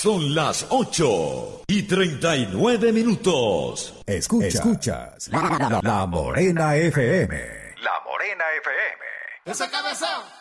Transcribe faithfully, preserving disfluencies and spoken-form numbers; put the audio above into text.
Son las ocho y treinta y nueve minutos. Escuchas, Escuchas la, la, la Morena F M. La Morena F M. Esa cabeza